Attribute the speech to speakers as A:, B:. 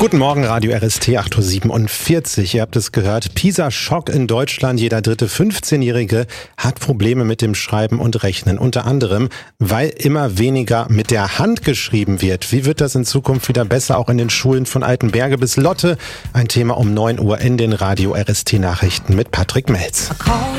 A: Guten Morgen, Radio RST 8.47 Uhr. Ihr habt es gehört. PISA-Schock in Deutschland. Jeder dritte 15-Jährige hat Probleme mit dem Schreiben und Rechnen. Unter anderem, weil immer weniger mit der Hand geschrieben wird. Wie wird das in Zukunft wieder besser, auch in den Schulen von Altenberge bis Lotte? Ein Thema um 9 Uhr in den Radio RST Nachrichten mit Patrick Melz.